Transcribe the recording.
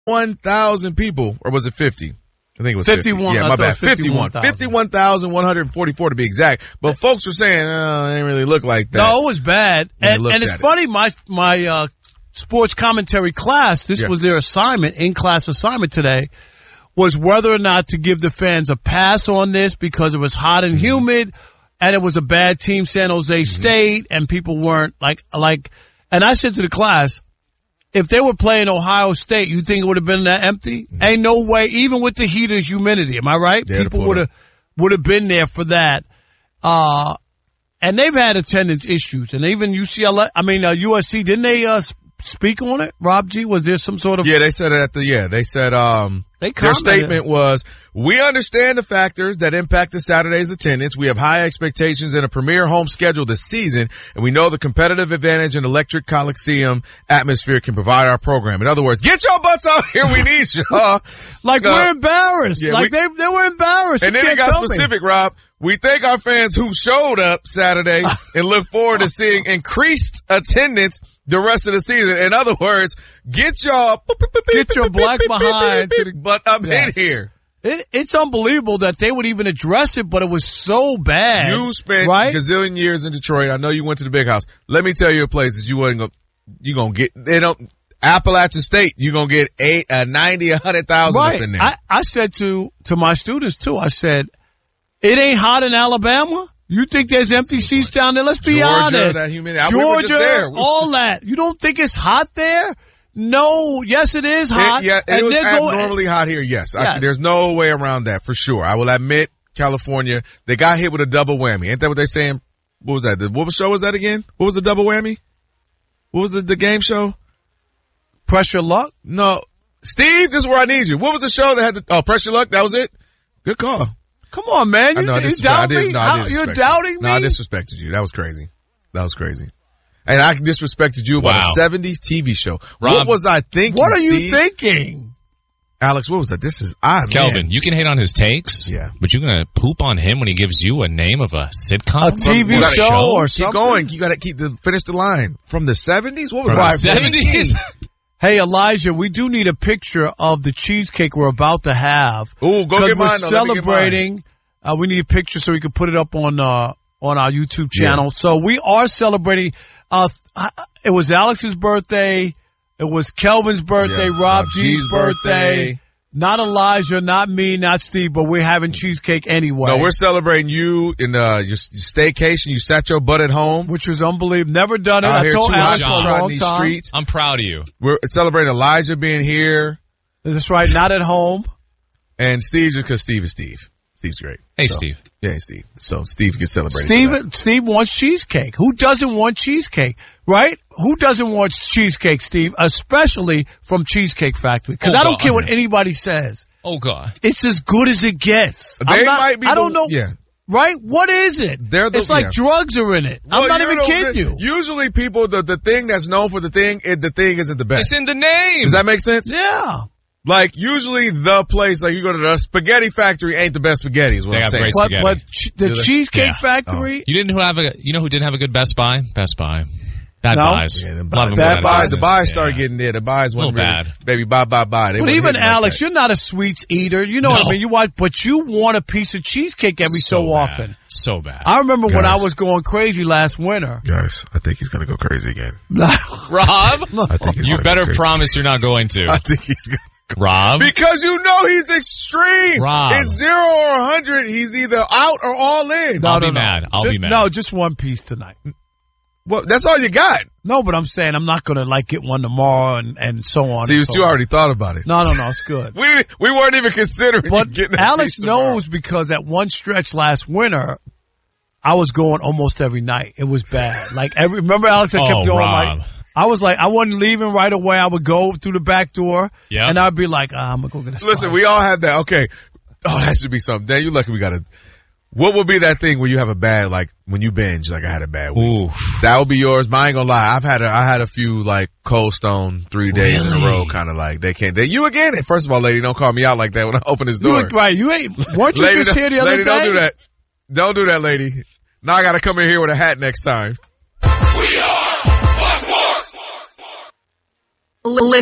51,000 people, or was it 50? I think it was 51. Yeah, my bad. 51,144 to be exact. But folks were saying, it didn't really look like that. No, it was bad. And it's funny, my sports commentary class, this was their assignment, in-class assignment today, was whether or not to give the fans a pass on this because it was hot and humid, and it was a bad team, San Jose State, and people weren't like, and I said to the class, if they were playing Ohio State, you think it would have been that empty? Ain't no way, even with the heat and humidity. Am I right? People would have been there for that. And they've had attendance issues. And even USC, didn't they speak on it? Rob G, was there some sort of... Yeah, they said it they said, their statement was, we understand the factors that impacted Saturday's attendance. We have high expectations in a premier home schedule this season, and we know the competitive advantage an electric Coliseum atmosphere can provide our program. In other words, get your butts out here. We need y'all. We're embarrassed. Yeah, they were embarrassed. And then it got specific, Rob. We thank our fans who showed up Saturday and look forward to seeing increased attendance the rest of the season. In other words, get your black behind to the butt up in here. It's unbelievable that they would even address it, but it was so bad. You spent gazillion years in Detroit. I know you went to the big house. Let me tell you a place that you gonna get. They don't. Appalachian State, you're gonna get 90, 100,000 up in there. I said to my students too. I said, it ain't hot in Alabama. You think there's empty seats down there? Let's be honest. That humidity. Georgia, all that. You don't think it's hot there? No. Yes, it is hot. It was abnormally hot here. Yes. There's no way around that for sure. I will admit, California, they got hit with a double whammy. Ain't that what they're saying? What was that? What show was that again? What was the double whammy? What was the game show? Pressure Luck? No. Steve, this is where I need you. What was the show that had Pressure Luck? That was it? Good call. Come on, man. You doubting me? You're doubting me? No, I disrespected you. That was crazy. And I disrespected you about a 70s TV show. Rob, what was I thinking, What are you thinking? Alex, what was that? Kelvin, you can hate on his takes, but you're going to poop on him when he gives you a name of a sitcom? A TV show or something? Keep going. You got to finish the line. From the 70s? What was that? 70s? Hey, Elijah, we do need a picture of the cheesecake we're about to have. Oh, go get mine. We're celebrating. We need a picture so we can put it up on our YouTube channel. Yeah. So we are celebrating. It was Alex's birthday. It was Kelvin's birthday. Rob G's birthday. Not Elijah, not me, not Steve, but we're having cheesecake anyway. No, we're celebrating you in your staycation. You sat your butt at home. Which was unbelievable. Never done it. I told Alex for a long time. Streets. I'm proud of you. We're celebrating Elijah being here. That's right, not at home. And Steve, because Steve is Steve. Steve's great. Hey, Steve. Yeah, Steve. So Steve gets celebrated. Steve wants cheesecake. Who doesn't want cheesecake, right? Who doesn't want cheesecake, Steve? Especially from Cheesecake Factory. Because I don't care what anybody says. Oh, God. It's as good as it gets. I don't know. Yeah. Right? What is it? It's like drugs are in it. Well, I'm not even kidding you. Usually people, the thing that's known for the thing isn't the best. It's in the name. Does that make sense? Yeah. Like, usually the place, like you go to the Spaghetti Factory ain't the best spaghetti is what I'm saying. But the Cheesecake Factory? You know who didn't have a good Best Buy? Best Buy. Bad buys. Yeah, the buys started getting there. The buys weren't really bad. Baby, buy. But even Alex, you're not a sweets eater. You know what I mean? But you want a piece of cheesecake every so often. So bad. I remember when I was going crazy last winter. Guys, I think he's going to go crazy again. Rob, you better promise you're not going to. I think he's going to. Rob? Because you know he's extreme. Rob. It's 0 or 100. He's either out or all in. I'll be mad. I'll be mad. No, just one piece tonight. Well, that's all you got. No, but I'm saying I'm not going to get one tomorrow and so on. See, you already thought about it. No, it's good. we weren't even considering getting Alex knows because at one stretch last winter, I was going almost every night. It was bad. Remember Alex, I kept going Rob. I was I wasn't leaving right away. I would go through the back door, and I'd be like, I'm going to go get a slice. Listen, we all have that. Okay. Oh, that should be something. Dan, you lucky we got what would be that thing where you have a bad, when you binge, I had a bad week? Ooh. That would be yours. But I ain't gonna lie. I had a few, Cold Stone 3 days in a row, they can't. You again? First of all, lady, don't call me out like that when I open this door. Right. You ain't, weren't you just here the other day? Don't do that. Don't do that, lady. Now I gotta come in here with a hat next time. We are Fox Sports.